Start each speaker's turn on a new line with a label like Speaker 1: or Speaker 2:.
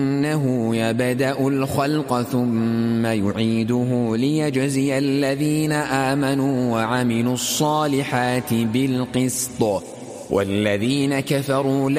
Speaker 1: إنه يبدأ الخلق ثم يعيده ليجزي الذين آمنوا وعملوا الصالحات بالقسط والذين كفروا